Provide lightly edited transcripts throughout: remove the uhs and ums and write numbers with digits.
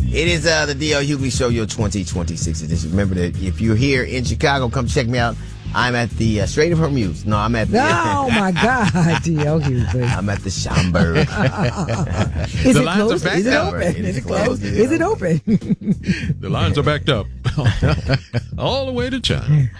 It is the D.L. Hughley Show, your 2026 edition. Remember that if you're here in Chicago, come check me out. I'm at the Strait of Hormuz. No, I'm at the... Oh, my God, D.L. Hughley. I'm at the Schomburg. Is The it lines closed? are backed Is it up. open? It Is is it closed? closed. Is it open? The lines are backed up. All the way to China.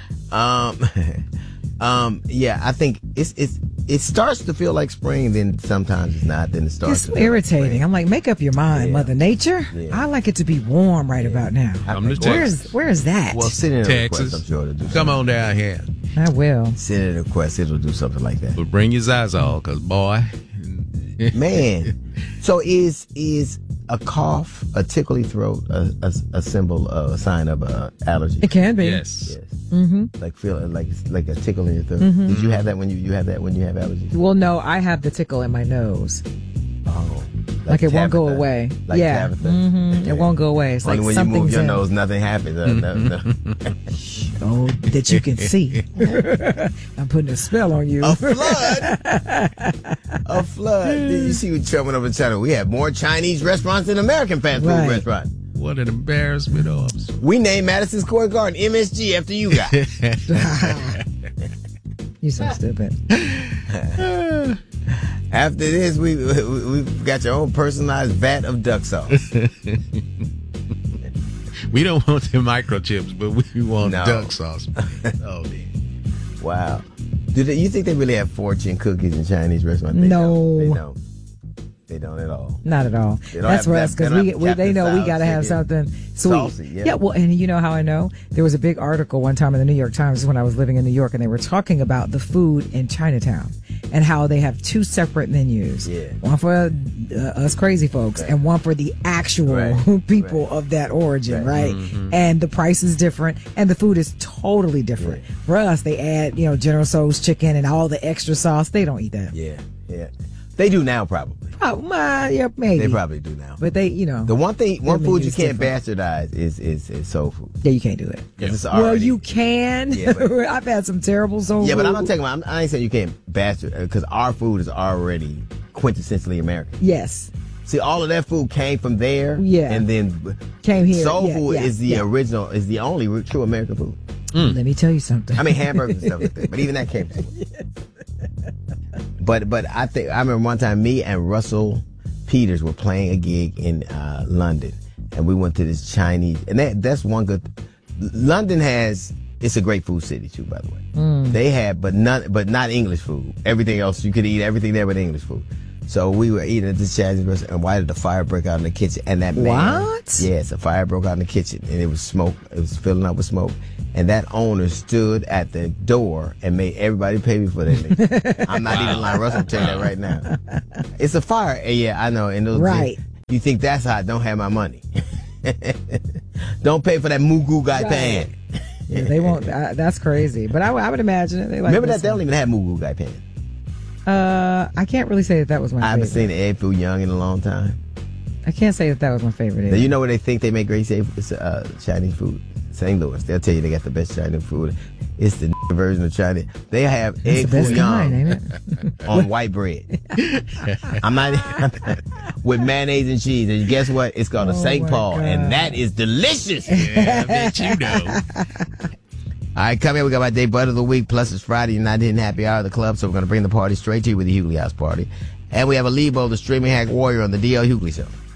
Yeah, I think it starts to feel like spring, then sometimes it's not, then it starts It's to feel irritating. like spring. I'm like, make up your mind, Yeah. Mother Nature. Yeah. I like it to be warm right about now. Come to Texas. Where is that? Well, send in a Texas. request, I'm sure it'll do Come something. on down here. I will. Send in a request, it'll do something like that. But bring your Zazol, because, boy. Man, so is a cough, a tickly throat, a symbol, a sign of allergy? It can be. Yes. Yes. Mm-hmm. Like feel like a tickle in your throat. Mm-hmm. Did you have that when you have allergies? Well, no, I have the tickle in my nose. Oh, Like it won't go Tabitha. away. Like Yeah. Tabitha. Mm-hmm. Yeah. It won't go away. It's Only like when you move something's your in. nose, nothing happens. No. Oh, that you can see. I'm putting a spell on you. A flood. A flood. Did you see what Trump went over in China? We have more Chinese restaurants than American fast food Right. restaurants. What an embarrassment. We named Madison Square Garden MSG after you guys. You're so stupid. After this, we've got your own personalized vat of duck sauce. We don't want the microchips, but we want No. duck sauce. Oh, man. Wow. You think they really have fortune cookies in Chinese restaurants? No. They don't at all. Not at all. They don't That's have- for us they because don't have they know we Captain got to have style chicken. something sweet. Saucy, yeah. Well, and you know how I know? There was a big article one time in the New York Times when I was living in New York, and they were talking about the food in Chinatown and how they have two separate menus. Yeah. One for us crazy folks and one for the actual Right. people Right. of that origin, right? Mm-hmm. And the price is different and the food is totally different. Yeah. For us, they add, General Tso's chicken and all the extra sauce. They don't eat that. Yeah. They do now, probably. Oh, yeah, maybe. They probably do now. But they, The one food you menu's can't different. bastardize is soul food. Yeah, you can't do it. 'Cause it's Well, already- you can. Yeah, but- I've had some terrible soul Yeah, but I'm food. not talking about. I ain't saying you can't bastard because our food is already quintessentially American. Yes. See, all of that food came from there. Yeah. And then Came here. soul Yeah, food yeah, is the yeah. original, is the only true American food. Let me tell you something. I mean, hamburgers and stuff like that. But even that came from it. But I remember one time me and Russell Peters were playing a gig in London, and we went to this Chinese, and that's one good. London it's a great food city too, by the way. They have, but not English food. Everything else you could eat everything there but English food. So we were eating at this Chinese restaurant, and why did the fire break out in the kitchen? And that man, What? yes, a fire broke out in the kitchen, and it was smoke. It was filling up with smoke. And that owner stood at the door and made everybody pay me for that. I'm not even lying. Russell, tell you that right now. It's a fire. And yeah, I know. And those Right. you think that's hot? Don't have my money. Don't pay for that Mugu Gai Right. pan. Yeah, they won't. That's crazy. But I would imagine it. They like Remember that this they don't one. even have Mugu Gai pan. I can't really say that was my I haven't favorite. seen Egg Foo Young in a long time. I can't say that was my favorite. Now, Either. you know where they think they make great Chinese food? St. Louis. They'll tell you they got the best Chinese food. It's the version of Chinese. They have It's Egg the best Foo kind, Young ain't it? on white bread. I'm not with mayonnaise and cheese. And guess what? It's called a St. my Paul, God. and that is delicious. Yeah, I bet you know. All right, come here. We got my day butt of the week. Plus, it's Friday and I didn't happy hour of the club, so we're going to bring the party straight to you with the Hughley House Party. And we have a Lebo, the streaming hack warrior on the D.L. Hughley Show.